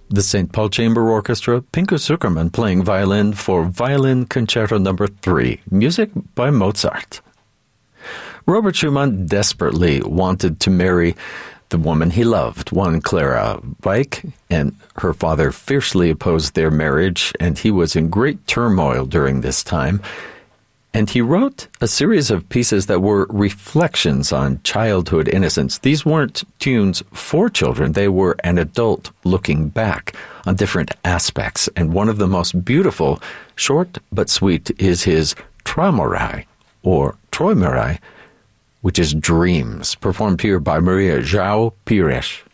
The St. Paul Chamber Orchestra, Pinker Zuckerman playing violin for Violin Concerto No. 3, music by Mozart. Robert Schumann desperately wanted to marry the woman he loved, one Clara Wieck, and her father fiercely opposed their marriage, and he was in great turmoil during this time. And he wrote a series of pieces that were reflections on childhood innocence. These weren't tunes for children. They were an adult looking back on different aspects. And one of the most beautiful, short but sweet, is his Träumerei, or Träumerei, which is Dreams, performed here by Maria João Pires.